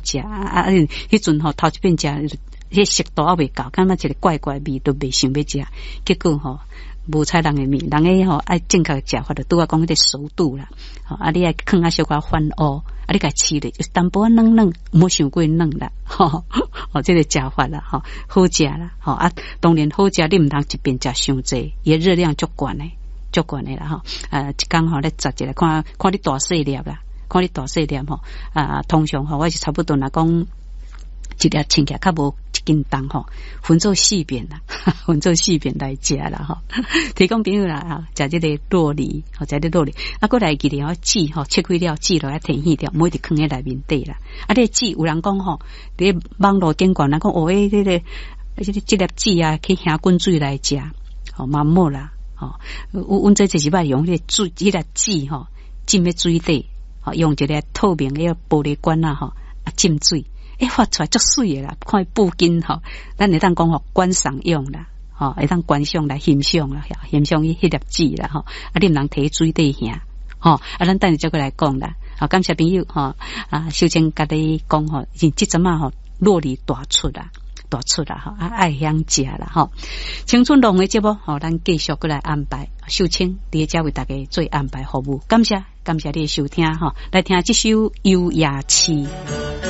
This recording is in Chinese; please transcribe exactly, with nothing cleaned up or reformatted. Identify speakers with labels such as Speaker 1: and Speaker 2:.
Speaker 1: 食啊啊！迄阵吼头一遍食，迄食度还未够，感觉一个怪怪味都未想要食，结果吼。无采人的面，人诶吼爱正确食法，就拄啊讲迄个熟度啦。吼啊，你爱放啊小可翻乌，啊你甲饲咧，就淡薄仔嫩嫩，莫伤过嫩啦。吼，吼，这个食法啦，吼好食啦。吼啊，当然好食，你毋通一边食伤济，伊热量足悬诶，足悬诶啦。吼，啊，一工吼咧食一个，看看你大细粒啦，看你大细粒吼。啊，通常吼我是差不多来讲。一粒称起来较无一斤重吼，分做四片啦，分做四片来食啦吼。提供朋友啦，食这个洛梨，吼，食这洛梨，啊，过来记得要籽吼，切开了籽落来填起掉，每日放喺内面底啦。啊，这籽有人讲吼，伫网络顶管来讲，哦，诶，这个这个这粒籽啊，去下滚水来食，吼，嘛冇啦，吼，阮阮这就是摆用迄个水，迄个籽吼，浸喺水底，吼，用一个透明嘅玻璃管啊，吼，啊浸水。诶，发出来足水诶啦，看布巾吼，咱会当讲吼观赏用啦，吼会当观赏来欣赏啦，欣赏伊迄粒籽啦，吼啊，你毋通摕水底下，吼啊，咱等下再过来讲啦，好，感谢朋友吼啊，秀清甲你讲吼，即阵啊吼，落里大出啦，大出啦，吼啊，爱享食啦，吼，青春龙诶节目吼，咱继续过来安排，秀清伫遮为大家做安排服务，感谢感谢你诶收听吼，来听这首《优雅期》。